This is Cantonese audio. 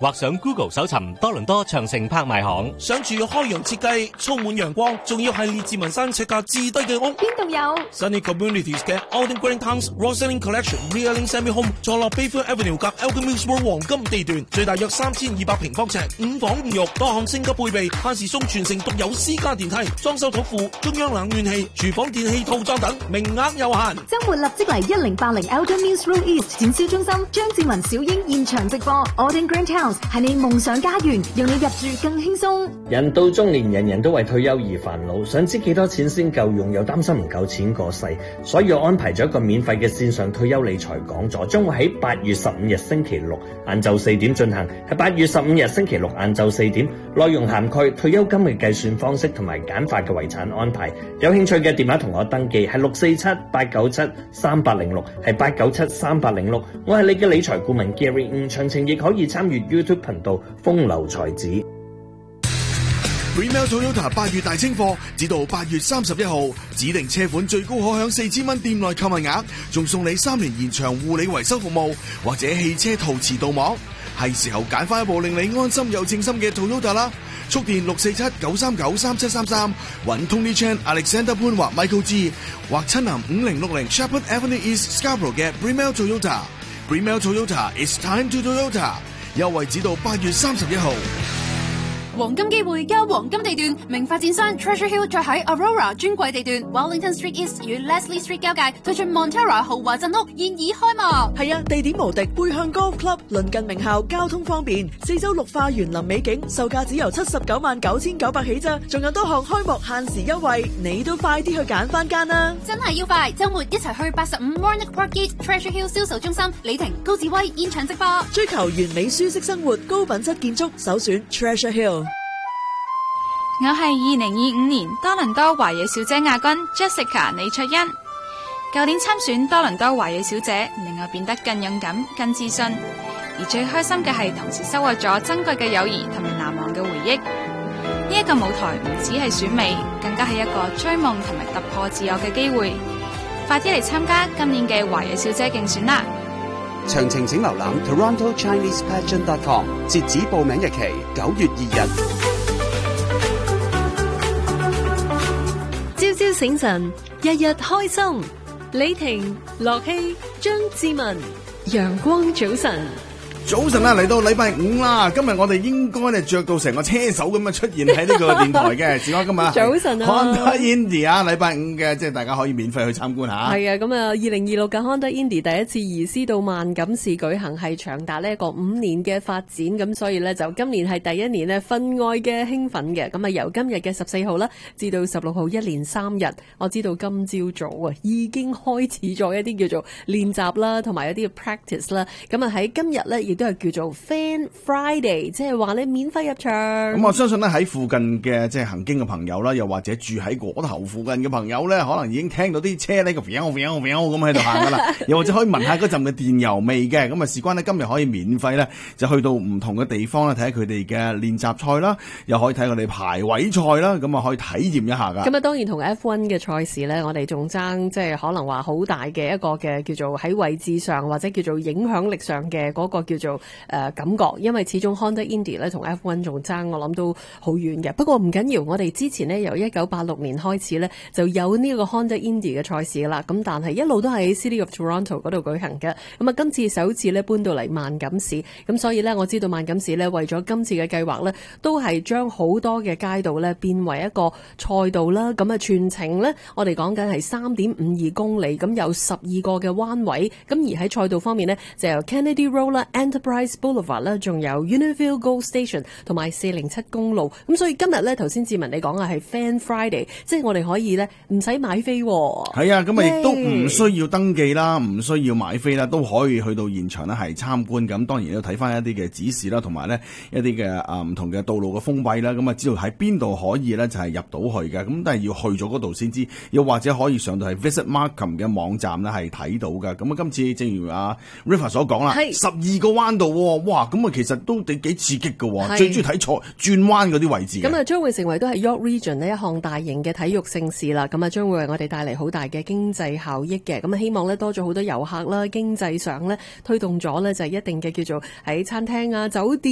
或上 Google 搜尋多倫多長城拍賣行。 想住開揚設計，充滿陽光，仲要係列治文山尺價至低嘅屋。 邊度有 Sunny Communities 嘅 Alden Green Towns Roselling Collection Realing Semi Home 坐落 Bayfield Avenue 隔 Alchemist World 黃金地段，最大約3200平方尺，5房5浴，多項升級配備，限時送全城獨有私家電梯，裝修土庫，中央冷暖氣，廚房電器套裝等，名額有限。 周末立即嚟1080 Alden Mills Road East 展銷中心，張志文小英現場直播。Alden Green Towns 係你夢想家園，讓你入住更輕鬆。 人到中年，人人都為退休而煩惱，想知幾多錢先夠用，又擔心唔夠錢過世，所以我安排咗一個免費嘅線上退休理財講座，將會喺8月15日星期六晏晝4點進行，係8月15日星期六晏晝4點，內容涵蓋退休金嘅計算方式同埋簡化嘅遺產安排。有興趣嘅電話同我登記係647-897-3806，係897-3806。我係你嘅理財顧問 Gary， 詳情亦可以參與 YouTube 頻道風流才子。 Bremel Toyota 8月大清貨，至到8月31號，指定車款最高可享4000蚊店內購物額，仲送你3年延長護理維修服務，或者汽車陶瓷鍍膜，係時候揀翻一部令你安心又稱心嘅 Toyota 啦！速電647-939-3733，揾 Tony Chan、Alexander 潘或 Michael G， 或親臨5060 Shepherd Avenue East Scarborough 嘅 Bremel Toyota。Bremel Toyota It's time to Toyota， 優惠至到8月31號。 黃金機會加黃金地段，名發展商 Treasure Hill 再喺 Aurora 專櫃地段 Wellington Street East 與 Leslie Street 交界推出 Montera 豪華鎮屋現已開幕。 係啊，地點無敵，背向 Golf Club， 鄰近名校，交通方便，四周綠化園林美景，售價只由799900起咋，仲有多項開幕限時優惠，你都快啲去揀翻間啦！ 真係要快，周末一齊去85 Warnock Park Gate Treasure Hill 銷售中心，李婷、高志威現場直播， 追求完美舒適生活，高品質建築，首選 Treasure Hill。 我係2025年多倫多華裔小姐亞軍 Jessica 李卓欣。舊年參選多倫多華裔小姐，令我變得更勇敢、更自信。而最開心嘅係同時收穫咗珍貴嘅友誼同埋難忘嘅回憶。呢一個舞台唔只係選美，更加係一個追夢同埋突破自我嘅機會。快啲嚟參加今年嘅華裔小姐競選啦！ 詳情請瀏覽 TorontoChinesePageant.com， 截止報名日期9月2日。 朝朝醒神，日日開心。李婷、樂希、張志文，陽光早晨。 早晨啦，嚟到禮拜五啦，今日我哋應該咧着到成個車手咁樣出現喺呢個電台嘅。事關今日早晨啊 Honda Indy 啊，禮拜五嘅，即係大家可以免費去參觀下。 係啊，咁啊，2026嘅 Honda Indy 第一次移師到萬錦市舉行，係長達呢一個5年嘅發展，咁所以咧就今年係第一年咧分外嘅興奮嘅。咁啊，由今日嘅14號啦，至到16號，一連3日，我知道今朝早啊已經開始咗一啲叫做練習啦，同埋一啲嘅 practice 啦。咁啊喺今日咧，亦都係叫做 Fan Friday， 即係話咧免費入場。咁我相信咧喺附近嘅即係行經嘅朋友啦，又或者住喺嗰頭附近嘅朋友咧，可能已經聽到啲車呢個咁喺度行噶啦，又或者可以聞下嗰陣嘅電油味嘅。咁啊，事關咧今日可以免費咧，就去到唔同嘅地方咧，睇下佢哋嘅練習賽啦，又可以睇佢哋排位賽啦，咁啊可以體驗一下噶。咁啊，當然同 F1 嘅賽事咧，我哋仲爭即係可能話好大嘅一個嘅叫做喺位置上或者叫做影響力上嘅嗰個叫做感覺，因為始終 Honda Indy 咧同 F1 仲爭，我諗都好遠嘅。不過唔緊要，我哋之前呢，由1986年開始呢，就有呢個 Honda Indy 嘅賽事啦。咁但係一路都係喺 City of Toronto 嗰度舉行嘅。咁啊，今次首次呢搬到嚟萬錦市，咁所以呢，我知道萬錦市呢，為咗今次嘅計劃呢，都係將好多嘅街道呢變為一個賽道啦。咁啊，全程呢，我哋講緊係3.52公里，咁有12個嘅彎位。咁而喺賽道方面呢，就由 Kennedy Road 啦、Enterprise Boulevard 啦，仲有 Unionville Gold Station 同埋407公路。咁所以今日咧，頭先志文你講嘅係 Fan Friday， 即係我哋可以咧唔使買飛。係啊，咁啊亦都唔需要登記啦，唔需要買飛啦，都可以去到現場咧係參觀。咁當然要睇翻一啲嘅指示啦，同埋咧一啲嘅唔同嘅道路嘅封閉啦。咁啊知道喺邊度可以咧就係入到去嘅。咁但係要去咗嗰度先知，又或者可以上到係 Visit Markham 嘅網站咧係睇到㗎。咁啊今次正如阿 River 所講啦，12個彎道，哇！咁啊其實都幾刺激㗎，最中意睇轉彎嗰啲位置。咁啊將會成為都係 York Region 呢一項大型嘅體育盛事啦。咁啊將會為我哋帶嚟好大嘅經濟效益嘅。咁啊希望咧多咗好多遊客啦，經濟上咧推動咗咧就係一定嘅叫做喺餐廳啊、酒店